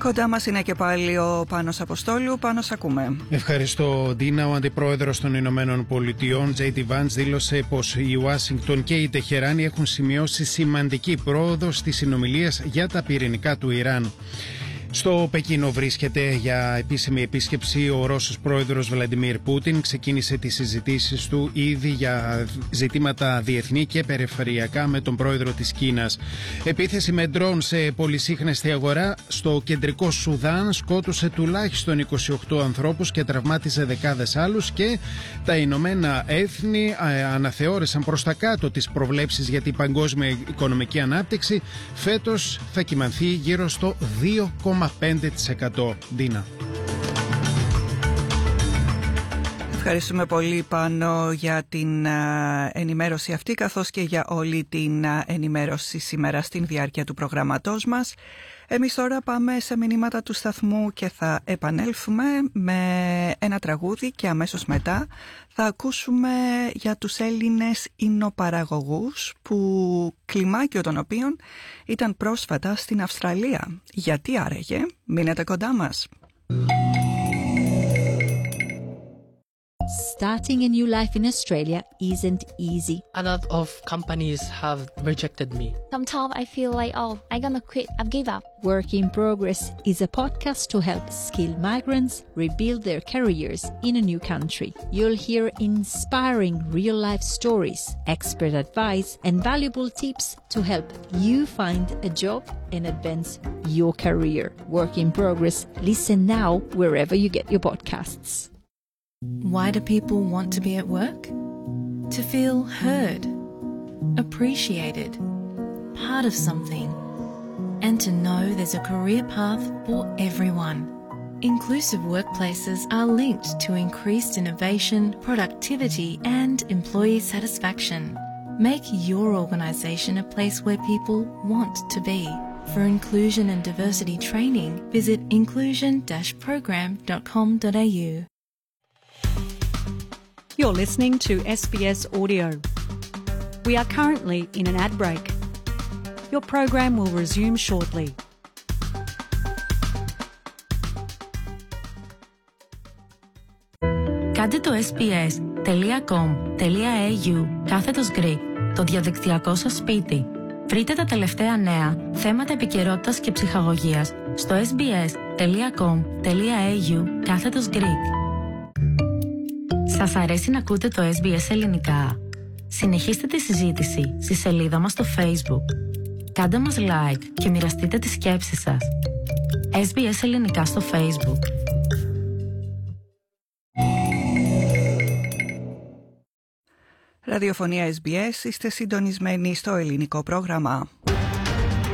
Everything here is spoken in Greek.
Κοντά μας είναι και πάλι ο Πάνος Αποστόλου. Πάνος, ακούμε. Ευχαριστώ, Ντίνα. Ο Αντιπρόεδρος των Ηνωμένων Πολιτειών, J.D. Vance, δήλωσε πως η Ουάσιγκτον και η Τεχεράνη έχουν σημειώσει σημαντική πρόοδο στις συνομιλίες για τα πυρηνικά του Ιράν. Στο Πεκίνο βρίσκεται για επίσημη επίσκεψη ο Ρώσος πρόεδρος Βλαντιμίρ Πούτιν. Ξεκίνησε τις συζητήσεις του ήδη για ζητήματα διεθνή και περιφερειακά με τον πρόεδρο της Κίνας. Επίθεση με ντρόν σε πολυσύχνεστη αγορά στο κεντρικό Σουδάν σκότωσε τουλάχιστον 28 ανθρώπους και τραυμάτισε δεκάδες άλλους, και τα Ηνωμένα Έθνη αναθεώρησαν προς τα κάτω τις προβλέψεις για την παγκόσμια οικονομική ανάπτυξη. Φέτος θα κυμανθεί γύρω στο 2,5%. Ντίνα. Ευχαριστούμε πολύ, Πάνο, για την ενημέρωση αυτή, καθώς και για όλη την ενημέρωση σήμερα στην διάρκεια του προγραμματός μας. Εμείς τώρα πάμε σε μηνύματα του σταθμού και θα επανέλθουμε με ένα τραγούδι, και αμέσως μετά θα ακούσουμε για τους Έλληνες ινοπαραγωγούς, που κλιμάκιο των οποίων ήταν πρόσφατα στην Αυστραλία. Γιατί άραγε? Μείνετε κοντά μας. Starting a new life in Australia isn't easy. A lot of companies have rejected me. Sometimes I feel like, I'm gonna quit, I've give up. Work in Progress is a podcast to help skilled migrants rebuild their careers in a new country. You'll hear inspiring real-life stories, expert advice, and valuable tips to help you find a job and advance your career. Work in Progress. Listen now wherever you get your podcasts. Why do people want to be at work? To feel heard, appreciated, part of something, and to know there's a career path for everyone. Inclusive workplaces are linked to increased innovation, productivity, and employee satisfaction. Make your organisation a place where people want to be. For inclusion and diversity training, visit inclusion-program.com.au. You're listening to SBS Audio. We are currently in an ad break. Your program will resume shortly. Κάντε το sbs.com.au/Greek, το διαδικτυακό σας σπίτι. Βρείτε τα τελευταία νέα, θέματα επικαιρότητας και ψυχαγωγίας στο sbs.com.au/Greek. Σας αρέσει να ακούτε το SBS ελληνικά? Συνεχίστε τη συζήτηση στη σελίδα μας στο Facebook. Κάντε μας like και μοιραστείτε τις σκέψεις σας. SBS ελληνικά στο Facebook. Ραδιοφωνία SBS, είστε συντονισμένοι στο ελληνικό πρόγραμμα.